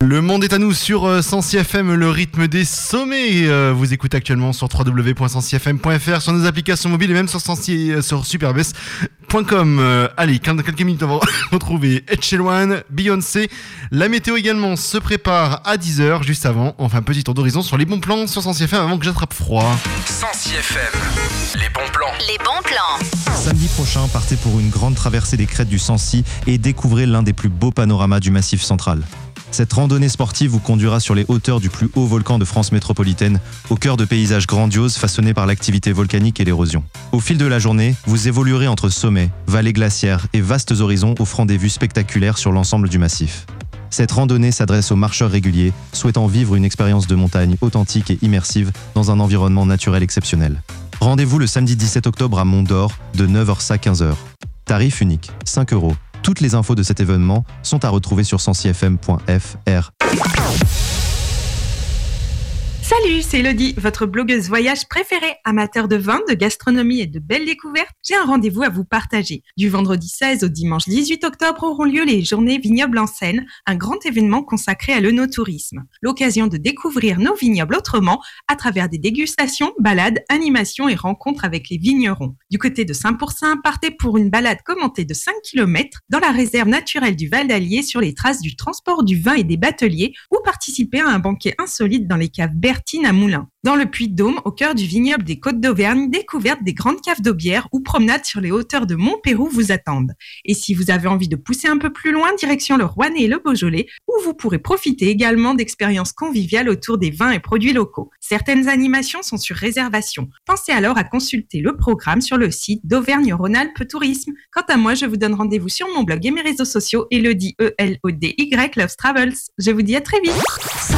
Le monde est à nous sur Sensi FM, le rythme des sommets. Vous écoutez actuellement sur www.sensifm.fr, sur nos applications mobiles et même sur superbest.com. Allez, dans quelques minutes, on va retrouver Ed Sheeran, Beyoncé. La météo également se prépare à 10h, juste avant. Enfin, petit tour d'horizon sur les bons plans sur Sensi FM avant que j'attrape froid. Sensi FM, les bons plans. Les bons plans. Samedi prochain, partez pour une grande traversée des crêtes du Sancy et découvrez l'un des plus beaux panoramas du Massif central. Cette randonnée sportive vous conduira sur les hauteurs du plus haut volcan de France métropolitaine, au cœur de paysages grandioses façonnés par l'activité volcanique et l'érosion. Au fil de la journée, vous évoluerez entre sommets, vallées glaciaires et vastes horizons offrant des vues spectaculaires sur l'ensemble du massif. Cette randonnée s'adresse aux marcheurs réguliers, souhaitant vivre une expérience de montagne authentique et immersive dans un environnement naturel exceptionnel. Rendez-vous le samedi 17 octobre à Mont-d'Or, de 9h à 15h. Tarif unique, 5 €. Toutes les infos de cet événement sont à retrouver sur sensifm.fr. Salut, c'est Elodie, votre blogueuse voyage préférée. Amateur de vin, de gastronomie et de belles découvertes, j'ai un rendez-vous à vous partager. Du vendredi 16 au dimanche 18 octobre auront lieu les Journées Vignobles en Seine, un grand événement consacré à l'œnotourisme. L'occasion de découvrir nos vignobles autrement à travers des dégustations, balades, animations et rencontres avec les vignerons. Du côté de Saint-Pourçain, partez pour une balade commentée de 5 km dans la réserve naturelle du Val d'Allier sur les traces du transport du vin et des bateliers ou participer à un banquet insolite dans les caves Bertine à Moulins. Dans le Puy-de-Dôme, au cœur du vignoble des Côtes d'Auvergne, découverte des grandes caves d'Aubière ou promenade sur les hauteurs de Montpérou vous attendent. Et si vous avez envie de pousser un peu plus loin, direction le Rouennais et le Beaujolais, où vous pourrez profiter également d'expériences conviviales autour des vins et produits locaux. Certaines animations sont sur réservation. Pensez alors à consulter le programme sur le site d'Auvergne-Rhône-Alpes Tourisme. Quant à moi, je vous donne rendez-vous sur mon blog et mes réseaux sociaux, Elodie, Elody, Loves Travels. Je vous dis à très vite.